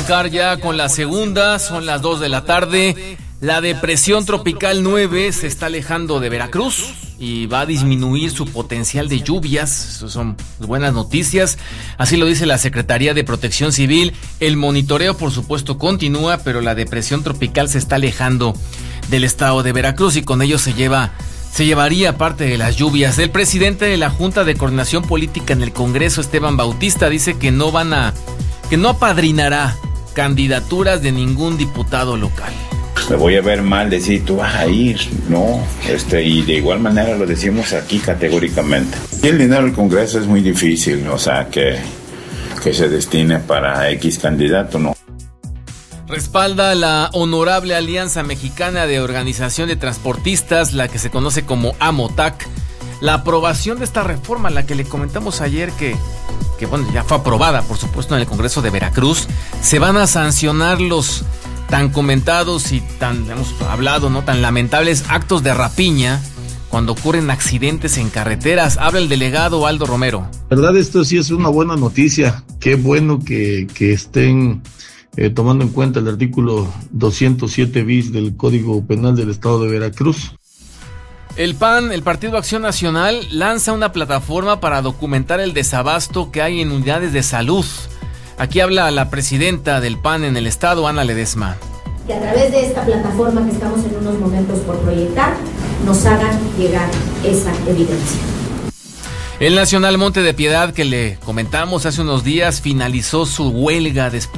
arrancar ya con la segunda, son las 2 de la tarde. La depresión tropical 9 se está alejando de Veracruz y va a disminuir su potencial de lluvias. Eso son buenas noticias. Así lo dice la Secretaría de Protección Civil. El monitoreo, por supuesto, continúa, pero la depresión tropical se está alejando del estado de Veracruz y con ello se llevaría parte de las lluvias. El presidente de la Junta de Coordinación Política en el Congreso, Esteban Bautista, dice que no apadrinará candidaturas de ningún diputado local. Me voy a ver mal decir tú vas a ir, no, y de igual manera lo decimos aquí categóricamente. Y el dinero del Congreso es muy difícil, o sea, que se destine para X candidato, no. Respalda la Honorable Alianza Mexicana de Organización de Transportistas, la que se conoce como AMOTAC, la aprobación de esta reforma, la que le comentamos ayer que bueno, ya fue aprobada, por supuesto, en el Congreso de Veracruz. Se van a sancionar los tan comentados y hemos hablado, ¿no?, tan lamentables actos de rapiña cuando ocurren accidentes en carreteras. Habla el delegado Aldo Romero. La verdad, esto sí es una buena noticia. Qué bueno que estén tomando en cuenta el artículo 207 bis del Código Penal del Estado de Veracruz. El PAN, el Partido Acción Nacional, lanza una plataforma para documentar el desabasto que hay en unidades de salud. Aquí habla la presidenta del PAN en el estado, Ana Ledesma. Que a través de esta plataforma que estamos en unos momentos por proyectar, nos hagan llegar esa evidencia. El Nacional Monte de Piedad, que le comentamos hace unos días, finalizó su huelga después